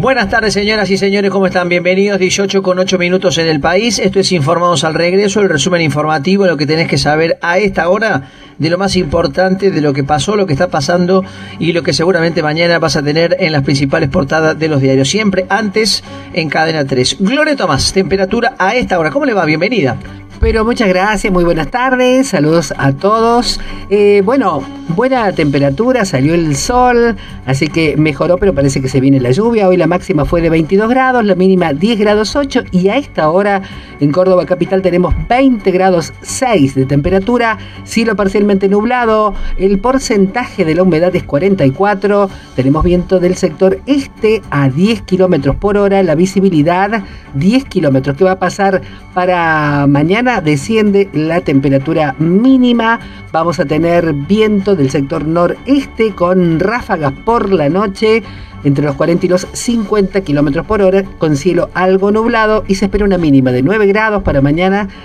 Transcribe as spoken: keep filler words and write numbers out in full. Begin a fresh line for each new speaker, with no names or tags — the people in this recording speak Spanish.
Buenas tardes, señoras y señores, ¿cómo están? Bienvenidos, dieciocho con ocho minutos en el país. Esto es Informados al Regreso, el resumen informativo, lo que tenés que saber a esta hora de lo más importante, de lo que pasó, lo que está pasando y lo que seguramente mañana vas a tener en las principales portadas de los diarios. Siempre antes en Cadena tres. Gloria Tomás, temperatura a esta hora. ¿Cómo le va? Bienvenida.
Pero muchas gracias, muy buenas tardes, saludos a todos. Eh, bueno, buena temperatura, salió el sol, así que mejoró, pero parece que se viene la lluvia. Hoy la máxima fue de veintidós grados, la mínima diez grados ocho, y a esta hora en Córdoba capital tenemos veinte grados seis de temperatura, cielo parcialmente nublado, el porcentaje de la humedad es cuarenta y cuatro, tenemos viento del sector este a diez kilómetros por hora, la visibilidad diez kilómetros. ¿Qué va a pasar para mañana? Desciende la temperatura mínima, vamos a tener viento del sector noreste con ráfagas por la noche entre los cuarenta y los cincuenta kilómetros por hora, con cielo algo nublado, y se espera una mínima de nueve grados para mañana,